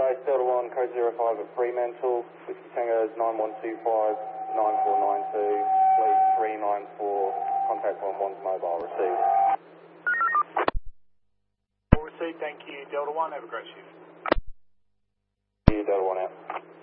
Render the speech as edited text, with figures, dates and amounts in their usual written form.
base, Delta 1, code 05 at Fremantle, Whiskey Tango 9125 9492, fleet 394, contact on 1's mobile, received. All received, thank you. Delta 1, have a great shift. Delta 1 out.